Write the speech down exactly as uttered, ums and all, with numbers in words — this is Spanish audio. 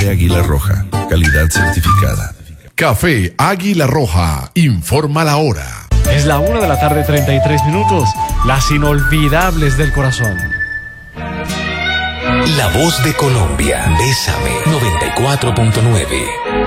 Café Águila Roja, calidad certificada. Café Águila Roja, informa la hora. Es la una de la tarde, treinta y tres minutos. Las inolvidables del corazón. La voz de Colombia. Bésame. noventa y cuatro punto nueve.